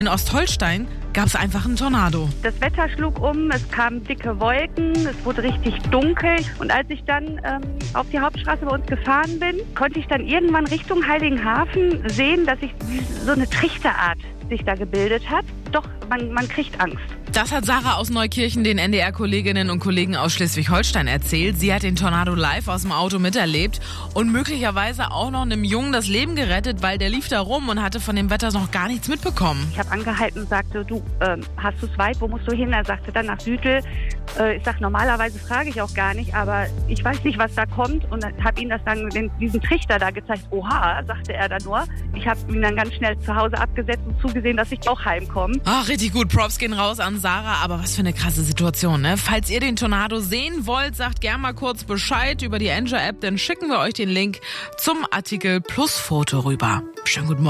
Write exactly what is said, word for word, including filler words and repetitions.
In Ostholstein gab es einfach einen Tornado. Das Wetter schlug um, es kamen dicke Wolken, es wurde richtig dunkel. Und als ich dann ähm, auf die Hauptstraße bei uns gefahren bin, konnte ich dann irgendwann Richtung Heiligenhafen sehen, dass sich so eine Trichterart sich da gebildet hat. Doch, man, man kriegt Angst. Das hat Sarah aus Neukirchen den N D R-Kolleginnen und Kollegen aus Schleswig-Holstein erzählt. Sie hat den Tornado live aus dem Auto miterlebt und möglicherweise auch noch einem Jungen das Leben gerettet, weil der lief da rum und hatte von dem Wetter noch gar nichts mitbekommen. Ich habe angehalten und sagte, du, ähm, hast du es weit, wo musst du hin? Er sagte dann nach Südl. Äh, ich sage, normalerweise frage ich auch gar nicht, aber ich weiß nicht, was da kommt. Und habe ihm das dann, den, diesen Trichter da gezeigt. Oha, sagte er dann nur. Ich habe ihn dann ganz schnell zu Hause abgesetzt und zugesehen, dass ich auch heimkomme. Ach, richtig gut. Props gehen raus an Sarah, aber was für eine krasse Situation, ne? Falls ihr den Tornado sehen wollt, sagt gerne mal kurz Bescheid über die Enjoy-App, dann schicken wir euch den Link zum Artikel plus Foto rüber. Schönen guten Morgen.